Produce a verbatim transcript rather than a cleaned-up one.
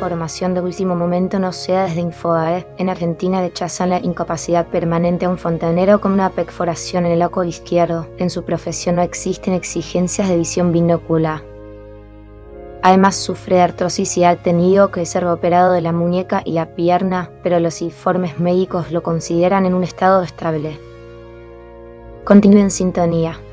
información de último momento no sea desde Infobae, en Argentina rechazan la incapacidad permanente a un fontanero con una perforación en el ojo izquierdo. En su profesión no existen exigencias de visión binócula. Además sufre de artrosis y ha tenido que ser operado de la muñeca y la pierna, pero los informes médicos lo consideran en un estado estable. Continúe en sintonía.